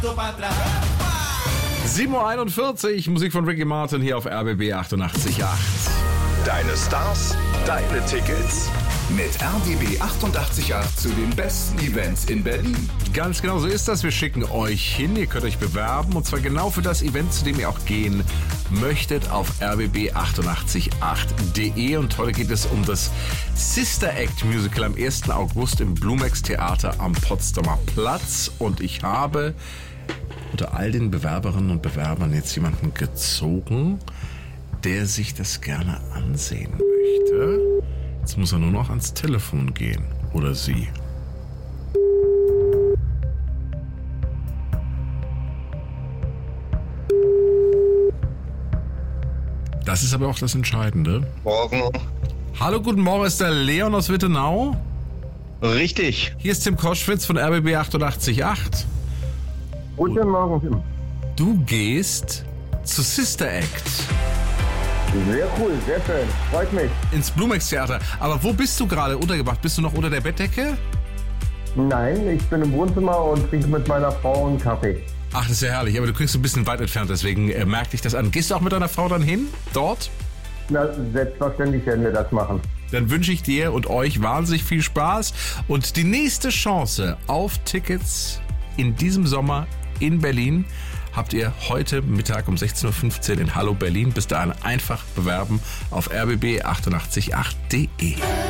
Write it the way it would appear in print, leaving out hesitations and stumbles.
7:41 Uhr, Musik von Ricky Martin hier auf RBB 88.8. Deine Stars, deine Tickets. Mit RBB 88.8 zu den besten Events in Berlin. Ganz genau so ist das. Wir schicken euch hin. Ihr könnt euch bewerben. Und zwar genau für das Event, zu dem ihr auch gehen möchtet, auf rbb888.de. Und heute geht es um das Sister Act Musical am 1. August im Blumex Theater am Potsdamer Platz. Und ich habe unter all den Bewerberinnen und Bewerbern jetzt jemanden gezogen, der sich das gerne ansehen möchte. Jetzt muss er nur noch ans Telefon gehen. Oder sie. Das ist aber auch das Entscheidende. Morgen. Hallo, guten Morgen, ist der Leon aus Wittenau? Richtig. Hier ist Tim Koschwitz von RBB 88.8. Guten Morgen, Tim. Du gehst zu Sister Act. Sehr cool, sehr schön. Freut mich. Ins Blumex Theater. Aber wo bist du gerade untergebracht? Bist du noch unter der Bettdecke? Nein, ich bin im Wohnzimmer und trinke mit meiner Frau einen Kaffee. Ach, das ist ja herrlich. Aber du kriegst ein bisschen weit entfernt, deswegen merkte ich das an. Gehst du auch mit deiner Frau dann hin? Dort? Na, selbstverständlich werden wir das machen. Dann wünsche ich dir und euch wahnsinnig viel Spaß. Und die nächste Chance auf Tickets in diesem Sommer in Berlin habt ihr heute Mittag um 16.15 Uhr in Hallo Berlin. Bis dahin einfach bewerben auf rbb888.de.